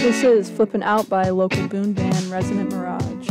This is Flippin' Out by local boom band Resonant Mirage.